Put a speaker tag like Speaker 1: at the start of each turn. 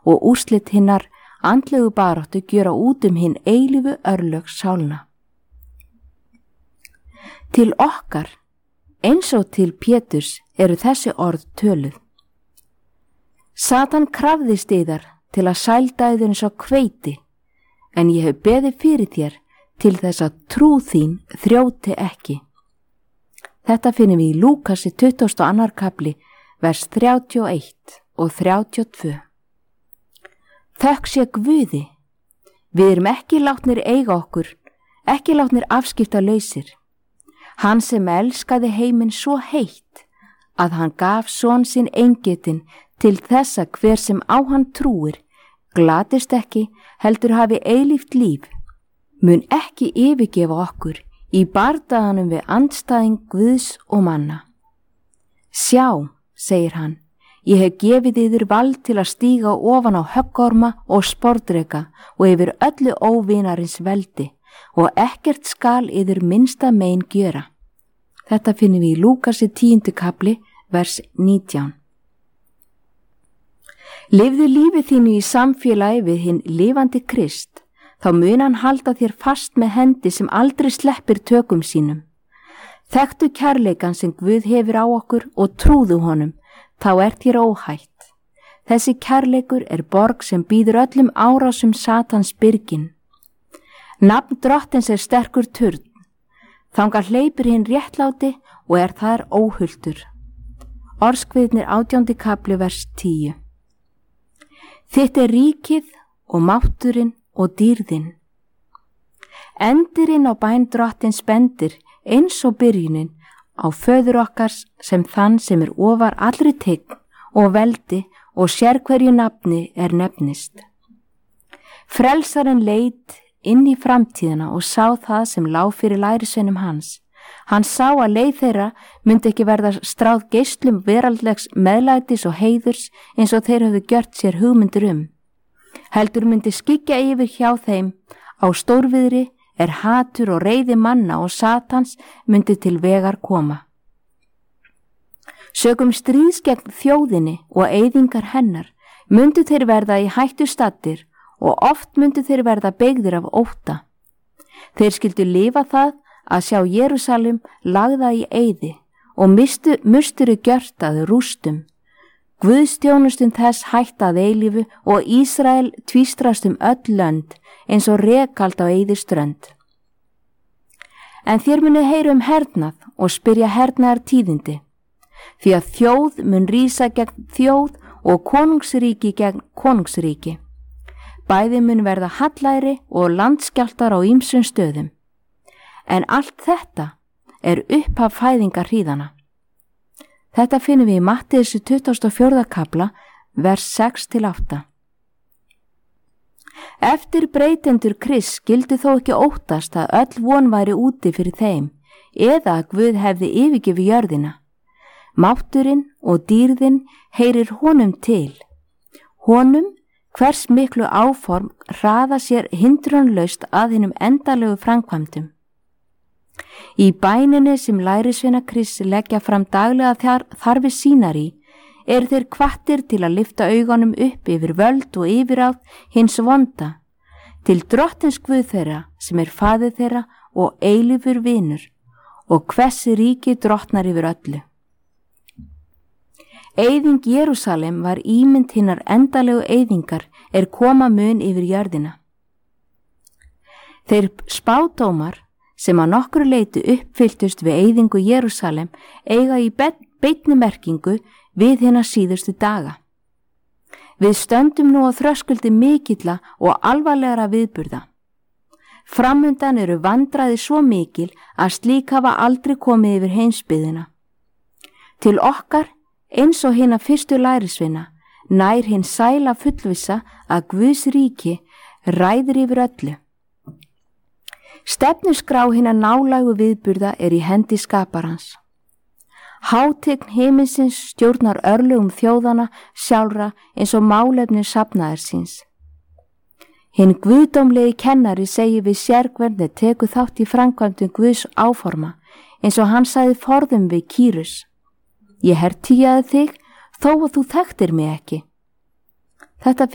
Speaker 1: og úrslit hinnar andlegu baráttu gjöra út hinn eilífu örlög sálna. Til okkar, eins og til Péturs, eru þessi orð töluð. Satan krafðist yðar til að sælda yður eins og hveiti, en ég hef beðið fyrir þér til þess að trú þín þrjóti ekki. Þetta finnum við í Lúkasi 22. kapli, vers 31 og 32. Þökk sé Guði, við erum ekki látnir eiga okkur, ekki látnir afskipta lausir. Hann sem elskaði heiminn svo heitt að hann gaf son sinn eingetinn til þess að hver sem á hann trúir, glatist ekki, heldur hafi eilíft líf, mun ekki yfirgefa okkur í bardaganum við andstæðing Guðs og manna. Sjá, segir hann, ég hef gefið yður vald til að stíga ofan á höggorma og sporðdreka og yfir öllu óvinarins veldi og ekkert skal yður minnsta mein gjöra. Þetta finnum við í Lúkasi 10. kapli, vers 19. Lifðu lífið þínu í samfélagi við hinn lifandi Krist, þá mun hann halda þér fast með hendi sem aldrei sleppir tökum sínum. Þekktu kærleikan sem Guð hefur á okkur og trúðu honum, þá þér óhætt. Þessi kærleikur borg sem býður öllum árásum Satans byrgin. Nafn Drottins sterkur turn, þangað hleypur hinn réttláti og þar óhultur. Orðskviðnir 18. kapli, vers 10. Þitt ríkið og mátturinn og dýrðin. Endirinn á bæn Drottins bendir eins og byrjunin á föður okkars sem þann sem ofar allri tign og veldi og sérhverju nafni nefnist. Frelsarinn leit inn í framtíðina og sá það sem lá fyrir lærisveinum hans. Hann sá að leið þeirra myndi ekki verða stráð geislum veraldlegs meðlætis og heiðurs eins og þeir höfðu gjört sér hugmyndir Heldur myndi skyggja yfir hjá þeim á stórviðri hatur og reiði manna og Satans myndi til vegar koma. Sökum stríðs gegn þjóðinni og eyðingar hennar myndu þeir verða í hættu staddir og oft myndu þeir verða beygðir af ótta. Þeir skyldu lifa það að sjá Jerúsalem lagða í eyði og musturu gjört að rústum. Guðstjónustun þess hætta að eilífu og Ísrael tvístrast öll lönd eins og rekald á eyðiströnd. En þér munið heyra hernað og spyrja hernaðar tíðindi, því að þjóð mun rísa gegn þjóð og konungsríki gegn konungsríki. Bæði mun verða hallæri og landskjálftar á ýmsum stöðum. En allt þetta upphaf fæðingar hríðana. Þetta finnum við í Matteusar 24. kapla, vers 6-8. Eftir breytendur Krists skyldi þó ekki óttast að öll von væri úti fyrir þeim, eða að Guð hefði yfirgefið jörðina. Mátturinn og dýrðin heyrir honum til. Honum hvers miklu áform hraða sér hindrunlaust að hinum endalegu framkvæmdum. Í bæninni sem lærisveina Krists leggja fram daglega þarfir sínar í, þeir hvattir til að lyfta augunum upp yfir völd og yfiráð hins vonda, til Drottins Guð þeirra sem faðir þeirra og eilífur vinur, og hvers ríki drottnar yfir öllu. Eyðing Jerúsalem var ímynd hinnar endalegu eyðingar koma mun yfir jörðina. Þeir spádómar sem að nokkru leyti uppfylltust við eyðingu Jerúsalem eiga í beinni merkingu við hina síðustu daga. Við stöndum nú á þröskuldi mikilla og alvarlegra viðburða. Framundan vandræði svo mikil að slík hafa aldrei komið yfir heimsbyggðina. Til okkar, eins og hina fyrstu lærisveina, nær hinn sæla fullvissa að Guðs ríki ræður yfir öllu. Stefnuskrá hinna nálægu viðburða í hendi skaparans. Hátign himinsins stjórnar örlögum þjóðana sjálfra eins og málefni safnaðar síns. Hinn guðdómlegi kennari segir við sérhvern tekur þátt í framkvæmdum Guðs áforma, eins og hann sagði forðum við Kýrus. Ég hertíjaði þig þó að þú þekktir mig ekki. Þetta